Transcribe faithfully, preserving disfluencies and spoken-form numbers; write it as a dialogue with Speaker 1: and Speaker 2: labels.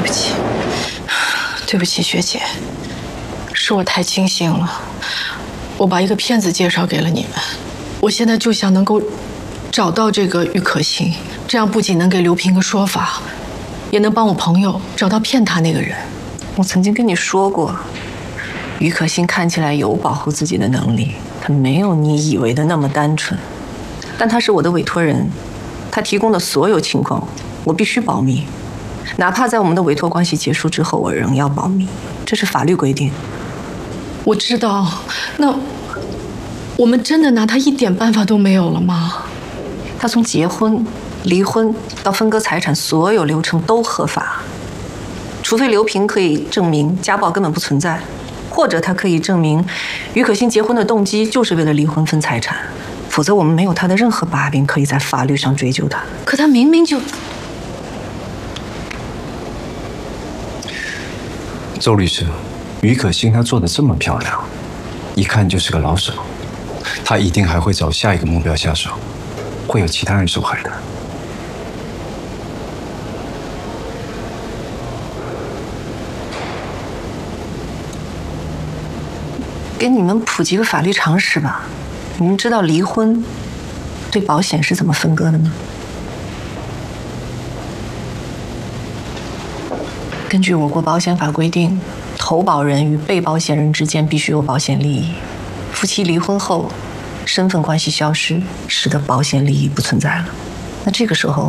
Speaker 1: 对不起，对不起，学姐，是我太轻心了。我把一个骗子介绍给了你们，我现在就想能够找到这个郁可欣，这样不仅能给刘平个说法，也能帮我朋友找到骗他那个人。
Speaker 2: 我曾经跟你说过，郁可欣看起来有保护自己的能力，她没有你以为的那么单纯。但她是我的委托人，她提供的所有情况我必须保密，哪怕在我们的委托关系结束之后，我仍要保密，这是法律规定。
Speaker 1: 我知道，那我们真的拿他一点办法都没有了吗？
Speaker 2: 他从结婚、离婚到分割财产，所有流程都合法，除非刘平可以证明家暴根本不存在，或者他可以证明郁可欣结婚的动机就是为了离婚分财产，否则我们没有他的任何把柄可以在法律上追究他。
Speaker 1: 可他明明就……
Speaker 3: 周律师，郁可欣她做的这么漂亮，一看就是个老手，她一定还会找下一个目标下手，会有其他人受害的。
Speaker 2: 给你们普及个法律常识吧，你们知道离婚对保险是怎么分割的吗？根据我国保险法规定，投保人与被保险人之间必须有保险利益。夫妻离婚后，身份关系消失，使得保险利益不存在了。那这个时候，